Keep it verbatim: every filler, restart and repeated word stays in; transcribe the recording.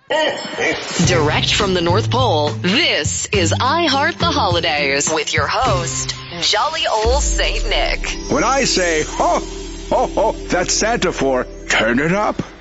Direct from the North Pole, this is I Heart the Holidays with your host, Jolly Old Saint Nick. When I say, ho, ho, ho, that's Santa for turn it up.